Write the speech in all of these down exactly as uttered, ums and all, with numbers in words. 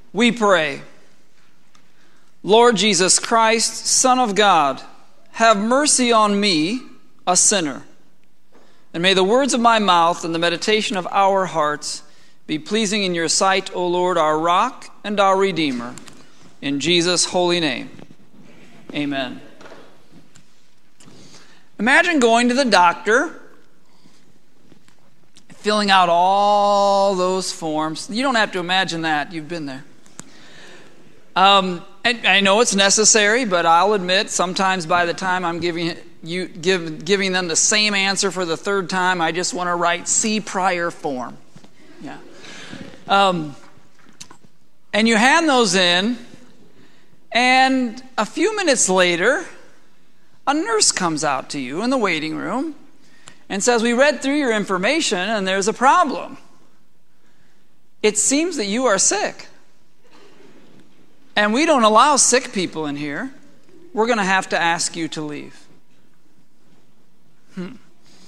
We pray. Lord Jesus Christ, Son of God, have mercy on me, a sinner. And may the words of my mouth and the meditation of our hearts be pleasing in your sight, O Lord, our rock and our Redeemer. In Jesus' holy name, amen. Imagine going to the doctor, filling out all those forms. You don't have to imagine that. You've been there. Um, and I know it's necessary, but I'll admit sometimes by the time I'm giving you give, giving them the same answer for the third time, I just want to write see prior form. Yeah. Um, and you hand those in, and a few minutes later, a nurse comes out to you in the waiting room and says, "We read through your information and there's a problem. It seems that you are sick. And we don't allow sick people in here. We're going to have to ask you to leave." Hmm.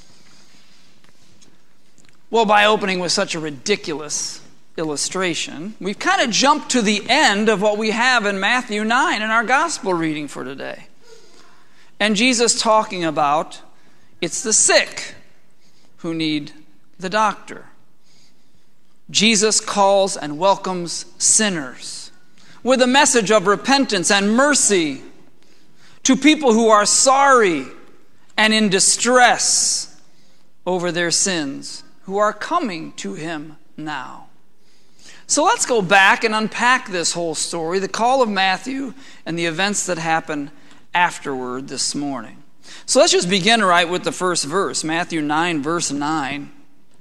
Well, by opening with such a ridiculous illustration, we've kind of jumped to the end of what we have in Matthew nine in our gospel reading for today. And Jesus talking about it's the sick who need the doctor. Jesus calls and welcomes sinners with a message of repentance and mercy to people who are sorry and in distress over their sins, who are coming to him now. So let's go back and unpack this whole story, the call of Matthew and the events that happen afterward this morning. So let's just begin right with the first verse, Matthew nine, verse nine.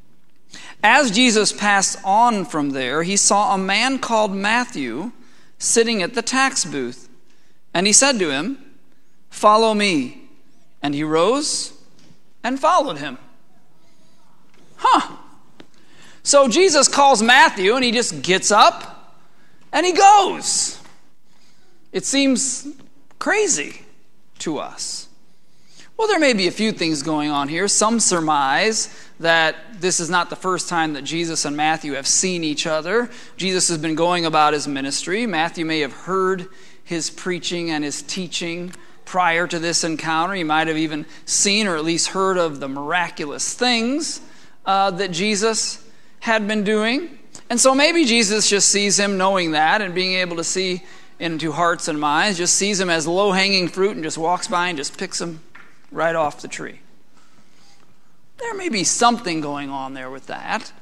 As Jesus passed on from there, he saw a man called Matthew sitting at the tax booth. And he said to him, "Follow me." And he rose and followed him. Huh. So Jesus calls Matthew and he just gets up and he goes. It seems crazy to us. Well, there may be a few things going on here. Some surmise that this is not the first time that Jesus and Matthew have seen each other. Jesus has been going about his ministry. Matthew may have heard his preaching and his teaching prior to this encounter. He might have even seen or at least heard of the miraculous things uh, that Jesus had been doing. And so maybe Jesus just sees him knowing that and being able to see into hearts and minds, just sees him as low-hanging fruit and just walks by and just picks him right off the tree. There may be something going on there with that.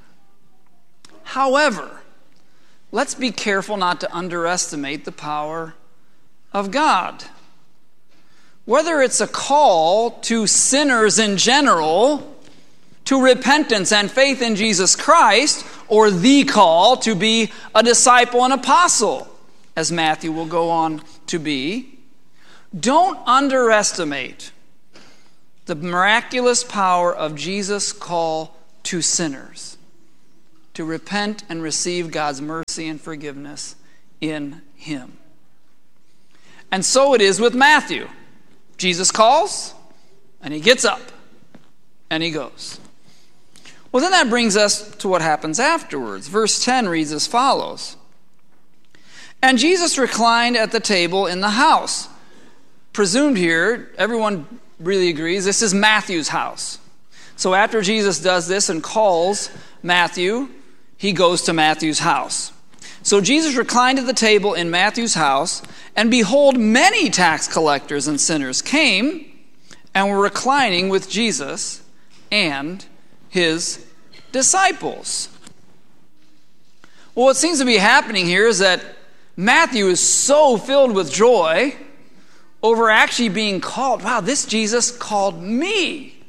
However, let's be careful not to underestimate the power of God. Whether it's a call to sinners in general to repentance and faith in Jesus Christ, or the call to be a disciple and apostle, as Matthew will go on to be, don't underestimate the miraculous power of Jesus' call to sinners to repent and receive God's mercy and forgiveness in him. And so it is with Matthew. Jesus calls, and he gets up, and he goes. Well, then that brings us to what happens afterwards. Verse ten reads as follows. And Jesus reclined at the table in the house. Presumed here, everyone really agrees, this is Matthew's house. So after Jesus does this and calls Matthew, he goes to Matthew's house. So Jesus reclined at the table in Matthew's house, and behold, many tax collectors and sinners came and were reclining with Jesus and his disciples. Well, what seems to be happening here is that Matthew is so filled with joy over actually being called. Wow, this Jesus called me.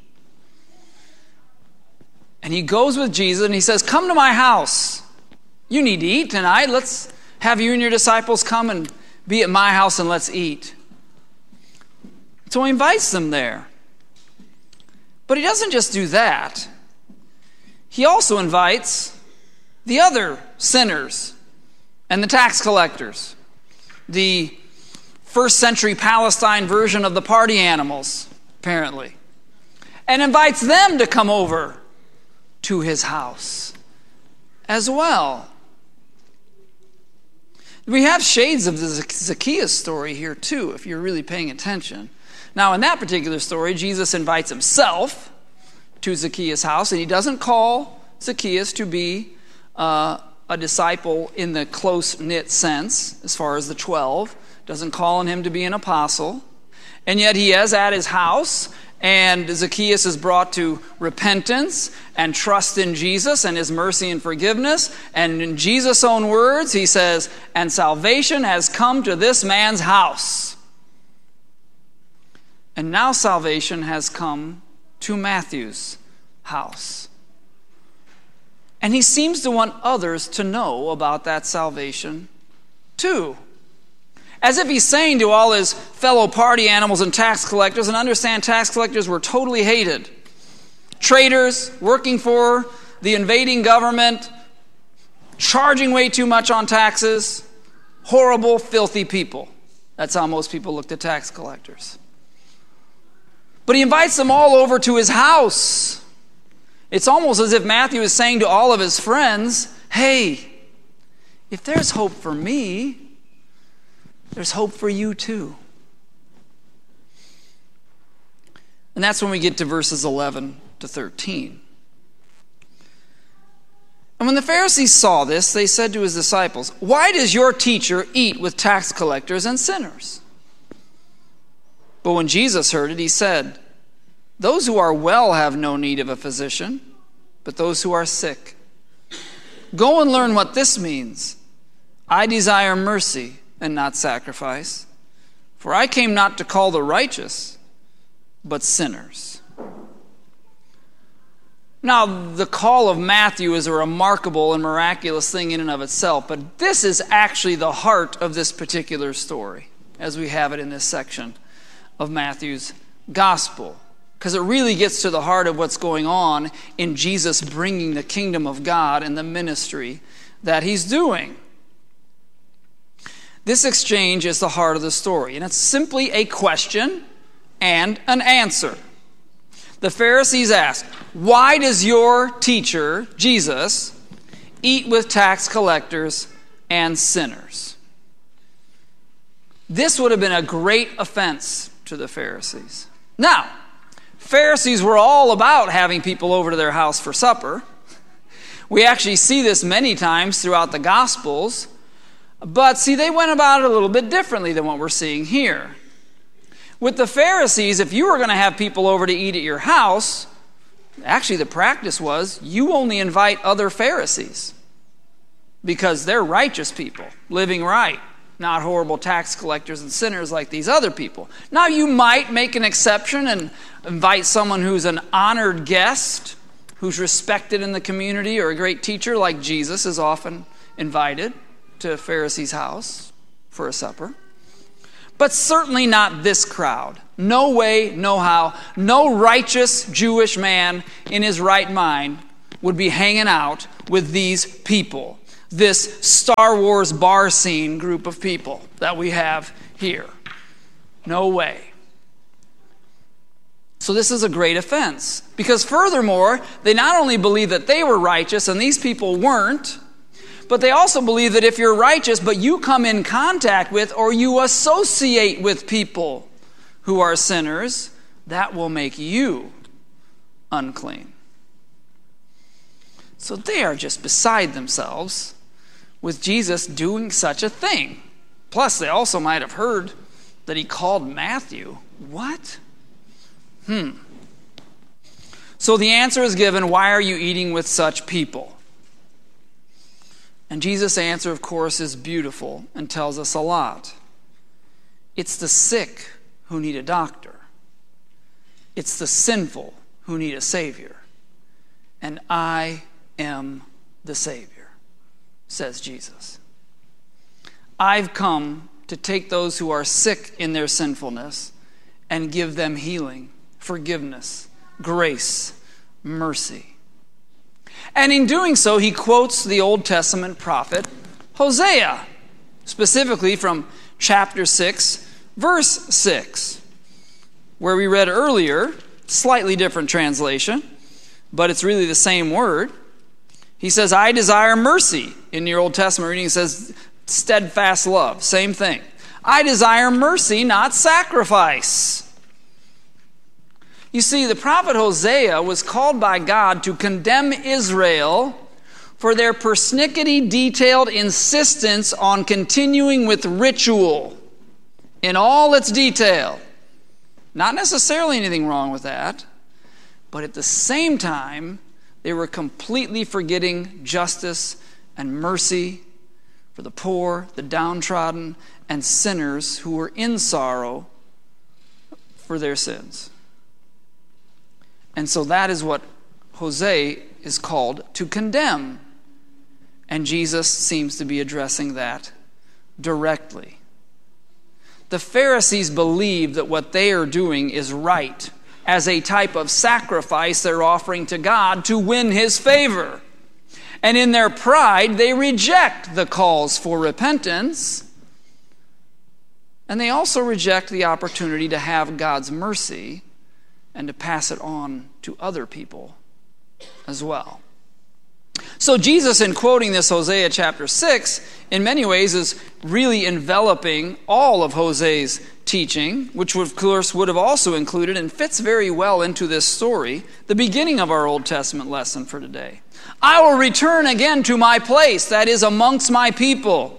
And he goes with Jesus and he says, "Come to my house. You need to eat tonight. Let's have you and your disciples come and be at my house and let's eat." So he invites them there. But he doesn't just do that. He also invites the other sinners and the tax collectors, the first century Palestine version of the party animals, apparently, and invites them to come over to his house as well. We have shades of the Zacchaeus story here too, if you're really paying attention. Now, in that particular story, Jesus invites himself to Zacchaeus' house, and he doesn't call Zacchaeus to be uh, a disciple in the close-knit sense, as far as the twelve. Doesn't call on him to be an apostle. And yet he is at his house, and Zacchaeus is brought to repentance and trust in Jesus and his mercy and forgiveness. And in Jesus' own words, he says, "And salvation has come to this man's house." And now salvation has come to Matthew's house. And he seems to want others to know about that salvation too. As if he's saying to all his fellow party animals and tax collectors, and understand tax collectors were totally hated. Traitors working for the invading government, charging way too much on taxes, horrible, filthy people. That's how most people looked at tax collectors. But he invites them all over to his house. It's almost as if Matthew is saying to all of his friends, hey, if there's hope for me, there's hope for you too. And that's when we get to verses eleven to thirteen. And when the Pharisees saw this, they said to his disciples, "Why does your teacher eat with tax collectors and sinners?" But when Jesus heard it, he said, "Those who are well have no need of a physician, but those who are sick. Go and learn what this means. I desire mercy and not sacrifice. For I came not to call the righteous, but sinners." Now, the call of Matthew is a remarkable and miraculous thing in and of itself, but this is actually the heart of this particular story, as we have it in this section of Matthew's gospel, because it really gets to the heart of what's going on in Jesus bringing the kingdom of God and the ministry that he's doing. This exchange is the heart of the story, and it's simply a question and an answer. The Pharisees ask, "Why does your teacher, Jesus, eat with tax collectors and sinners?" This would have been a great offense to the Pharisees. Now, Pharisees were all about having people over to their house for supper. We actually see this many times throughout the Gospels. But see, they went about it a little bit differently than what we're seeing here. With the Pharisees, if you were going to have people over to eat at your house, actually the practice was you only invite other Pharisees because they're righteous people, living right, not horrible tax collectors and sinners like these other people. Now, you might make an exception and invite someone who's an honored guest, who's respected in the community, or a great teacher like Jesus is often invited to a Pharisee's house for a supper. But certainly not this crowd. No way, no how. No righteous Jewish man in his right mind would be hanging out with these people. This Star Wars bar scene group of people that we have here. No way. So this is a great offense. Because furthermore, they not only believe that they were righteous and these people weren't, but they also believe that if you're righteous, but you come in contact with or you associate with people who are sinners, that will make you unclean. So they are just beside themselves with Jesus doing such a thing. Plus, they also might have heard that he called Matthew. What? Hmm. So the answer is given, why are you eating with such people? And Jesus' answer, of course, is beautiful and tells us a lot. It's the sick who need a doctor. It's the sinful who need a Savior. And I am the Savior, says Jesus. I've come to take those who are sick in their sinfulness and give them healing, forgiveness, grace, mercy. And in doing so, he quotes the Old Testament prophet Hosea, specifically from chapter six, verse six, where we read earlier, slightly different translation, but it's really the same word. He says, I desire mercy. In your Old Testament reading, it says, steadfast love, same thing. I desire mercy, not sacrifice. You see, the prophet Hosea was called by God to condemn Israel for their persnickety, detailed insistence on continuing with ritual in all its detail. Not necessarily anything wrong with that, but at the same time, they were completely forgetting justice and mercy for the poor, the downtrodden, and sinners who were in sorrow for their sins. And so that is what Hosea is called to condemn. And Jesus seems to be addressing that directly. The Pharisees believe that what they are doing is right as a type of sacrifice they're offering to God to win His favor. And in their pride, they reject the calls for repentance. And they also reject the opportunity to have God's mercy and to pass it on to other people as well. So Jesus, in quoting this Hosea chapter six, in many ways is really enveloping all of Hosea's teaching, which of course would have also included and fits very well into this story, the beginning of our Old Testament lesson for today. I will return again to my place, that is amongst my people,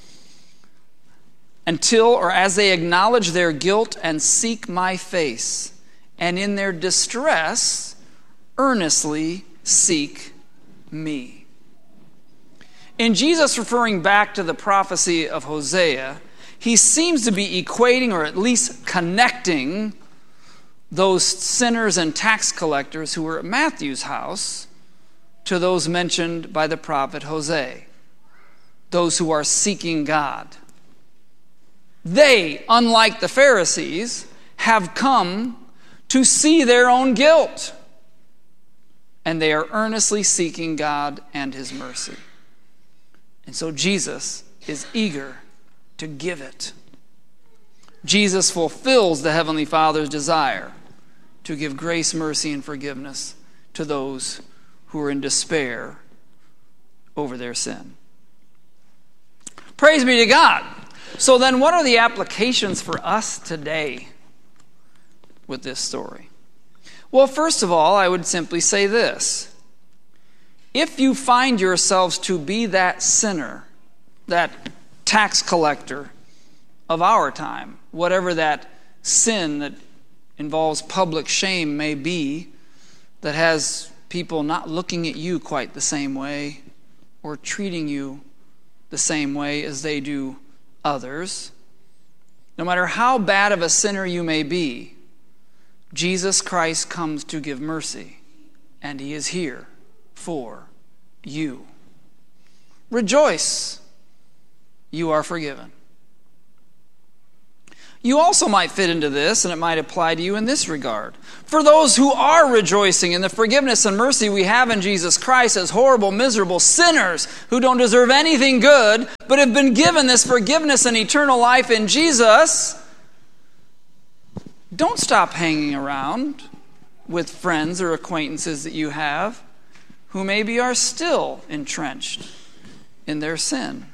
until or as they acknowledge their guilt and seek my face, and in their distress earnestly seek me. In Jesus referring back to the prophecy of Hosea, he seems to be equating or at least connecting those sinners and tax collectors who were at Matthew's house to those mentioned by the prophet Hosea, those who are seeking God. They, unlike the Pharisees, have come to see their own guilt, and they are earnestly seeking God and His mercy. And so Jesus is eager to give it. Jesus fulfills the Heavenly Father's desire to give grace, mercy, and forgiveness to those who are in despair over their sin. Praise be to God. So then, what are the applications for us today with this story? Well, first of all, I would simply say this. If you find yourselves to be that sinner, that tax collector of our time, whatever that sin that involves public shame may be, that has people not looking at you quite the same way or treating you the same way as they do others, no matter how bad of a sinner you may be, Jesus Christ comes to give mercy, and He is here for you. Rejoice, you are forgiven. You also might fit into this, and it might apply to you in this regard. For those who are rejoicing in the forgiveness and mercy we have in Jesus Christ as horrible, miserable sinners who don't deserve anything good, but have been given this forgiveness and eternal life in Jesus, don't stop hanging around with friends or acquaintances that you have who maybe are still entrenched in their sin.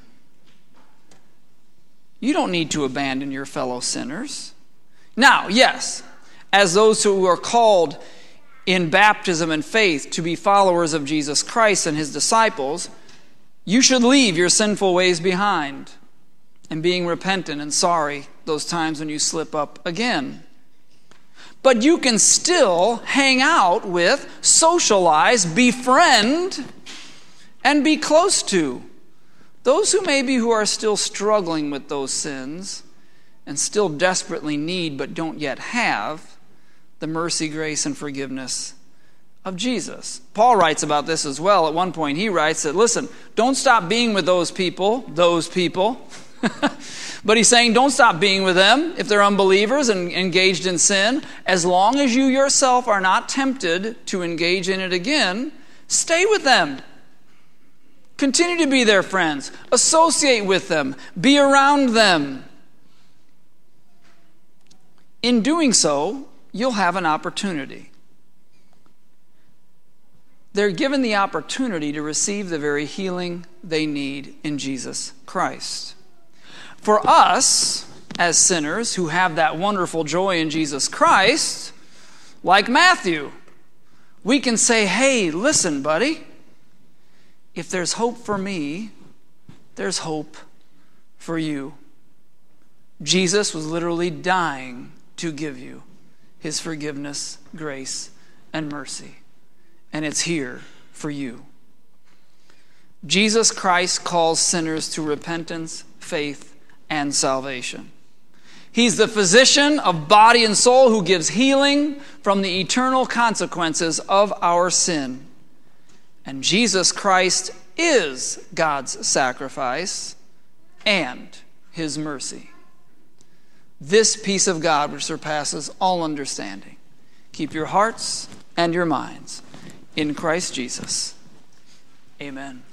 You don't need to abandon your fellow sinners. Now, yes, as those who are called in baptism and faith to be followers of Jesus Christ and His disciples, you should leave your sinful ways behind and being repentant and sorry those times when you slip up again. But you can still hang out with, socialize, befriend, and be close to those who maybe who are still struggling with those sins and still desperately need but don't yet have the mercy, grace, and forgiveness of Jesus. Paul writes about this as well. At one point he writes that, listen, don't stop being with those people, those people. But he's saying don't stop being with them if they're unbelievers and engaged in sin. As long as you yourself are not tempted to engage in it again, stay with them. Continue to be their friends. Associate with them. Be around them. In doing so, you'll have an opportunity they're given the opportunity to receive the very healing they need in Jesus Christ. For us, as sinners who have that wonderful joy in Jesus Christ, like Matthew, we can say, hey, listen, buddy, if there's hope for me, there's hope for you. Jesus was literally dying to give you his forgiveness, grace, and mercy. And it's here for you. Jesus Christ calls sinners to repentance, faith, and salvation. He's the physician of body and soul who gives healing from the eternal consequences of our sin. And Jesus Christ is God's sacrifice and his mercy. This peace of God which surpasses all understanding. Keep your hearts and your minds in Christ Jesus. Amen.